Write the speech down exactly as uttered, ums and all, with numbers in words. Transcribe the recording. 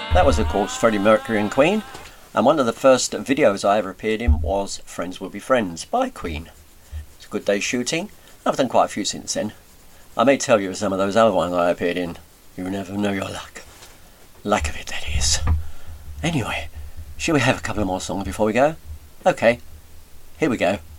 That was, of course, Freddie Mercury and Queen, and one of the first videos I ever appeared in was Friends Will Be Friends by Queen. It's a good day shooting. I've done quite a few since then. I may tell you some of those other ones I appeared in. You never know your luck. Luck of it, that is. Anyway, shall we have a couple of more songs before we go? Okay, here we go.